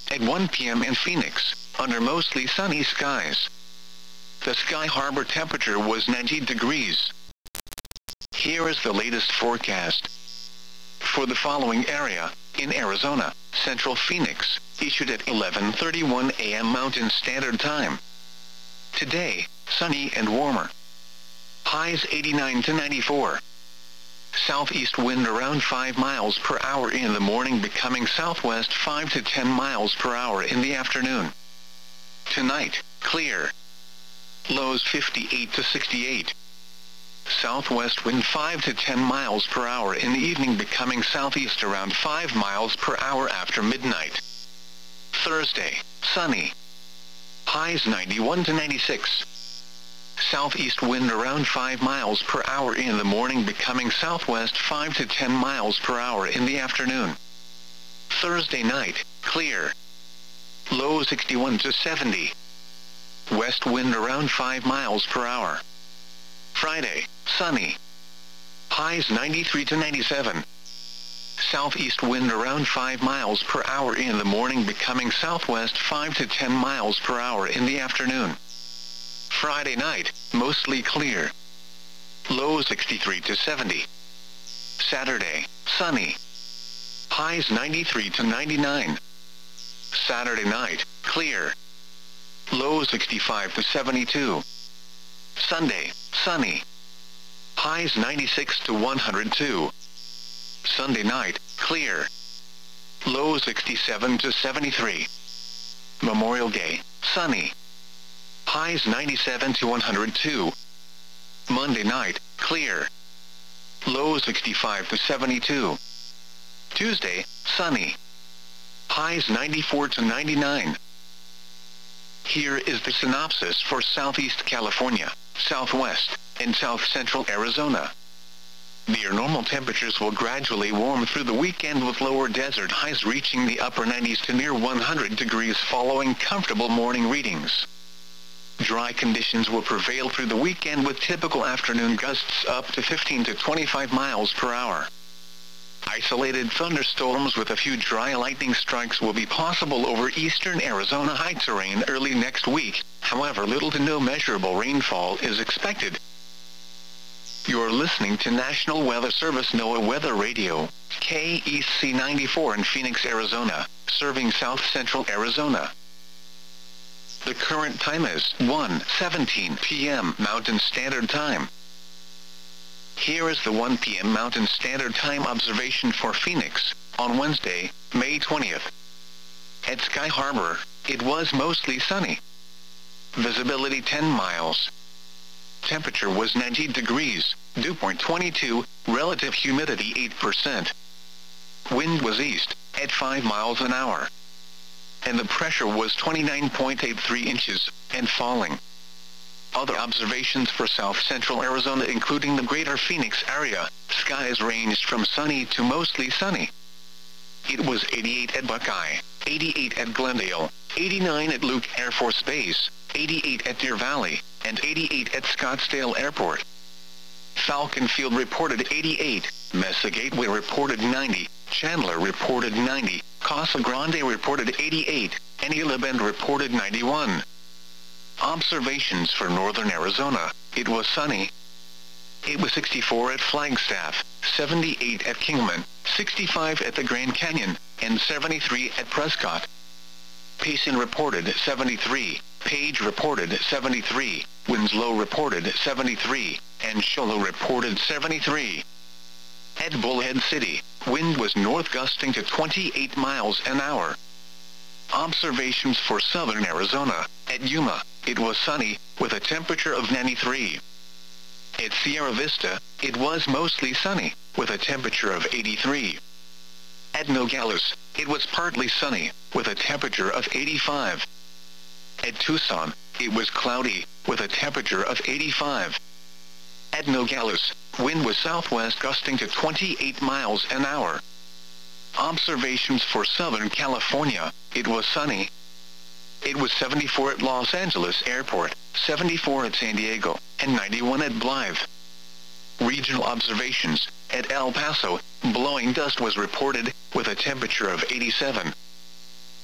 At 1 p.m. in Phoenix, under mostly sunny skies. The Sky Harbor temperature was 90 degrees. Here is the latest forecast. For the following area, in Arizona, Central Phoenix, issued at 11:31 a.m. Mountain Standard Time. Today, sunny and warmer. Highs 89 to 94. Southeast wind around 5 miles per hour in the morning, becoming southwest 5 to 10 miles per hour in the afternoon. Tonight, clear. Lows 58 to 68. Southwest wind 5 to 10 miles per hour in the evening, becoming southeast around 5 miles per hour after midnight. Thursday, sunny. Highs 91 to 96. Southeast wind around 5 miles per hour in the morning, becoming southwest 5 to 10 miles per hour in the afternoon. Thursday night, clear. Low 61 to 70. West wind around 5 miles per hour. Friday, sunny. Highs 93 to 97. Southeast wind around 5 miles per hour in the morning, becoming southwest 5 to 10 miles per hour in the afternoon. Friday night, mostly clear. Low 63 to 70. Saturday, sunny. Highs 93 to 99. Saturday night, clear. Low 65 to 72. Sunday, sunny. Highs 96 to 102. Sunday night, clear. Low 67 to 73. Memorial Day, sunny. Highs 97 to 102. Monday night, clear. Low 65 to 72. Tuesday, sunny. Highs 94 to 99. Here is the synopsis for Southeast California, Southwest, and South Central Arizona. Near normal temperatures will gradually warm through the weekend, with lower desert highs reaching the upper 90s to near 100 degrees following comfortable morning readings. Dry conditions will prevail through the weekend, with typical afternoon gusts up to 15 to 25 miles per hour. Isolated thunderstorms with a few dry lightning strikes will be possible over eastern Arizona high terrain early next week. However, little to no measurable rainfall is expected. You're listening to National Weather Service NOAA Weather Radio, KEC 94 in Phoenix, Arizona, serving South Central Arizona. The current time is 1:17 p.m. Mountain Standard Time. Here is the 1 p.m. Mountain Standard Time observation for Phoenix, on Wednesday, May 20th. At Sky Harbor, it was mostly sunny. Visibility 10 miles. Temperature was 90 degrees, dew point 22, relative humidity 8%. Wind was east, at 5 miles an hour. And the pressure was 29.83 inches, and falling. Other observations for South Central Arizona, including the greater Phoenix area, skies ranged from sunny to mostly sunny. It was 88 at Buckeye, 88 at Glendale, 89 at Luke Air Force Base, 88 at Deer Valley, and 88 at Scottsdale Airport. Falcon Field reported 88, Mesa Gateway reported 90, Chandler reported 90, Casa Grande reported 88, and Isla Bend reported 91. Observations for northern Arizona, it was sunny. It was 64 at Flagstaff, 78 at Kingman, 65 at the Grand Canyon, and 73 at Prescott. Payson reported 73, Page reported 73, Winslow reported 73, and Show Low reported 73. At Bullhead City, wind was north gusting to 28 miles an hour. Observations for southern Arizona, at Yuma, it was sunny, with a temperature of 93. At Sierra Vista, it was mostly sunny, with a temperature of 83. At Nogales, it was partly sunny, with a temperature of 85. At Tucson, it was cloudy, with a temperature of 85. At Nogales, wind was southwest gusting to 28 miles an hour. Observations for Southern California, it was sunny. It was 74 at Los Angeles Airport, 74 at San Diego, and 91 at Blythe. Regional observations, at El Paso, blowing dust was reported, with a temperature of 87.